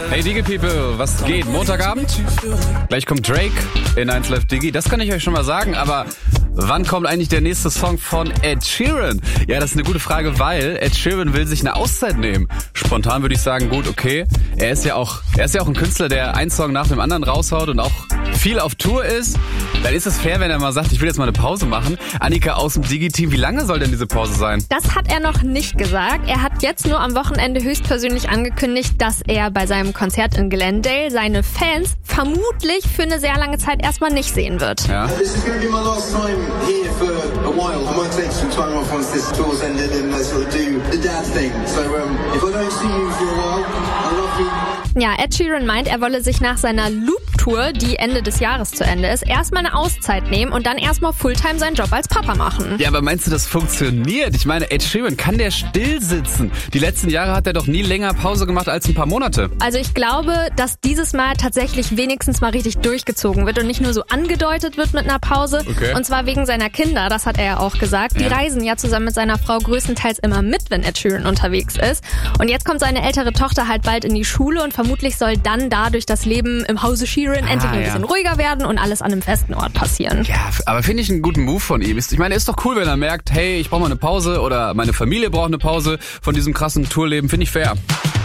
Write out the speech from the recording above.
Hey Digi People, was geht? Montagabend? Gleich kommt Drake in 1 Live Digi. Das kann ich euch schon mal sagen, aber wann kommt eigentlich der nächste Song von Ed Sheeran? Ja, das ist eine gute Frage, weil Ed Sheeran will sich eine Auszeit nehmen. Spontan würde ich sagen, gut, okay. Er ist ja auch ein Künstler, der einen Song nach dem anderen raushaut und auch viel auf Tour ist. Dann ist es fair, wenn er mal sagt, ich will jetzt mal eine Pause machen. Annika aus dem Digi-Team, wie lange soll denn diese Pause sein? Das hat er noch nicht gesagt. Er hat jetzt nur am Wochenende höchstpersönlich angekündigt, dass er bei seinem Konzert in Glendale seine Fans vermutlich für eine sehr lange Zeit erstmal nicht sehen wird. Ja. This is going to be my last time here for a while. I might take some time off once this tour's ended and sort of do the dad thing. So if I don't see you for a while, I love you. Ja, Ed Sheeran meint, er wolle sich nach seiner Loop-Tour, die Ende des Jahres zu Ende ist, erstmal eine Auszeit nehmen und dann erstmal Fulltime seinen Job als Papa machen. Ja, aber meinst du, das funktioniert? Ich meine, Ed Sheeran, kann der still sitzen? Die letzten Jahre hat er doch nie länger Pause gemacht als ein paar Monate. Also ich glaube, dass dieses Mal tatsächlich wenigstens mal richtig durchgezogen wird und nicht nur so angedeutet wird mit einer Pause. Okay. Und zwar wegen seiner Kinder, das hat er ja auch gesagt. Die reisen ja zusammen mit seiner Frau größtenteils immer mit, wenn Ed Sheeran unterwegs ist. Und jetzt kommt seine ältere Tochter halt bald in die Schule und vermutlich soll dann dadurch das Leben im Hause Sheeran endlich ein bisschen ruhiger werden und alles an einem festen Ort passieren. Ja, aber finde ich einen guten Move von ihm. Ich meine, ist doch cool, wenn er merkt, hey, ich brauche mal eine Pause oder meine Familie braucht eine Pause von diesem krassen Tourleben. Finde ich fair.